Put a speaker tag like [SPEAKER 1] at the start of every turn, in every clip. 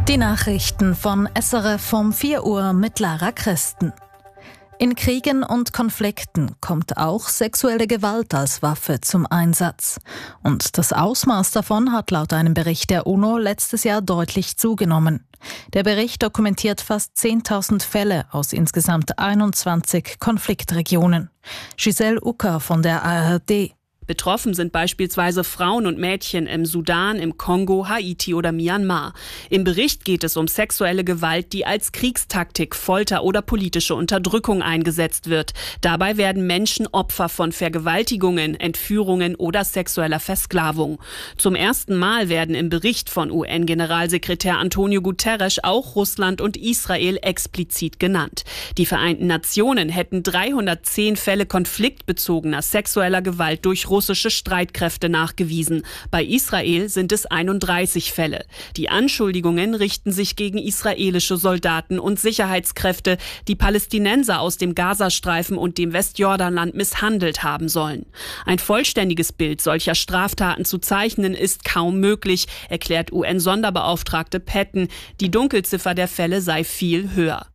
[SPEAKER 1] Die Nachrichten von SRF um 4 Uhr mit Lara Christen. In Kriegen und Konflikten kommt auch sexuelle Gewalt als Waffe zum Einsatz. Und das Ausmaß davon hat laut einem Bericht der UNO letztes Jahr deutlich zugenommen. Der Bericht dokumentiert fast 10.000 Fälle aus insgesamt 21 Konfliktregionen. Giselle Ucker von der ARD.
[SPEAKER 2] Betroffen sind beispielsweise Frauen und Mädchen im Sudan, im Kongo, Haiti oder Myanmar. Im Bericht geht es um sexuelle Gewalt, die als Kriegstaktik, Folter oder politische Unterdrückung eingesetzt wird. Dabei werden Menschen Opfer von Vergewaltigungen, Entführungen oder sexueller Versklavung. Zum ersten Mal werden im Bericht von UN-Generalsekretär Antonio Guterres auch Russland und Israel explizit genannt. Die Vereinten Nationen hätten 310 Fälle konfliktbezogener sexueller Gewalt durch russische Streitkräfte nachgewiesen. Bei Israel sind es 31 Fälle. Die Anschuldigungen richten sich gegen israelische Soldaten und Sicherheitskräfte, die Palästinenser aus dem Gazastreifen und dem Westjordanland misshandelt haben sollen. Ein vollständiges Bild solcher Straftaten zu zeichnen ist kaum möglich, erklärt UN-Sonderbeauftragte Patton. Die Dunkelziffer der Fälle sei viel höher.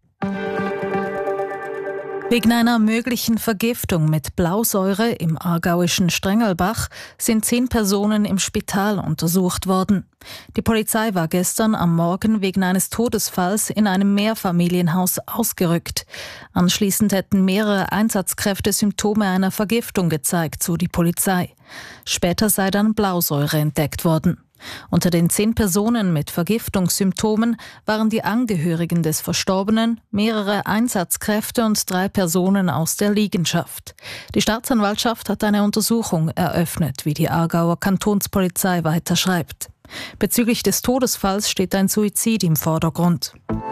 [SPEAKER 1] Wegen einer möglichen Vergiftung mit Blausäure im aargauischen Strengelbach sind 10 Personen im Spital untersucht worden. Die Polizei war gestern am Morgen wegen eines Todesfalls in einem Mehrfamilienhaus ausgerückt. Anschließend hätten mehrere Einsatzkräfte Symptome einer Vergiftung gezeigt, so die Polizei. Später sei dann Blausäure entdeckt worden. Unter den 10 Personen mit Vergiftungssymptomen waren die Angehörigen des Verstorbenen, mehrere Einsatzkräfte und 3 Personen aus der Liegenschaft. Die Staatsanwaltschaft hat eine Untersuchung eröffnet, wie die Aargauer Kantonspolizei weiter schreibt. Bezüglich des Todesfalls steht ein Suizid im Vordergrund.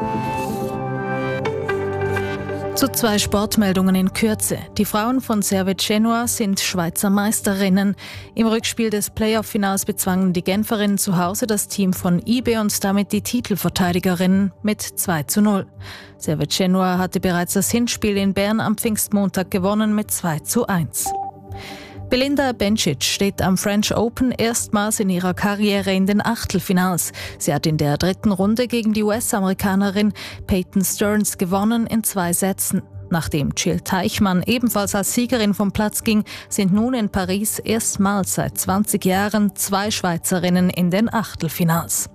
[SPEAKER 1] Zu 2 Sportmeldungen in Kürze. Die Frauen von Servette Genua sind Schweizer Meisterinnen. Im Rückspiel des Playoff-Finals bezwangen die Genferinnen zu Hause das Team von IB und damit die Titelverteidigerinnen mit 2:0. Servette Genua hatte bereits das Hinspiel in Bern am Pfingstmontag gewonnen mit 2:1. Belinda Bencic steht am French Open erstmals in ihrer Karriere in den Achtelfinals. Sie hat in der 3. Runde gegen die US-Amerikanerin Peyton Stearns gewonnen in 2 Sätzen. Nachdem Jill Teichmann ebenfalls als Siegerin vom Platz ging, sind nun in Paris erstmals seit 20 Jahren 2 Schweizerinnen in den Achtelfinals.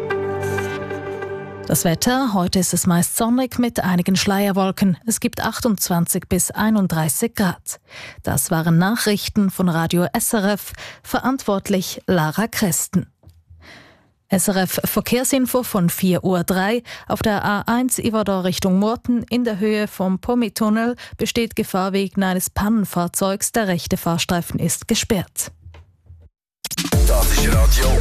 [SPEAKER 1] Das Wetter, heute ist es meist sonnig mit einigen Schleierwolken. Es gibt 28 bis 31 Grad. Das waren Nachrichten von Radio SRF, verantwortlich Lara Christen. SRF Verkehrsinfo von 4:03 Uhr. Auf der A1 Iverdor Richtung Murten in der Höhe vom Pommi-Tunnel besteht Gefahr wegen eines Pannenfahrzeugs. Der rechte Fahrstreifen ist gesperrt.
[SPEAKER 3] Das ist Radio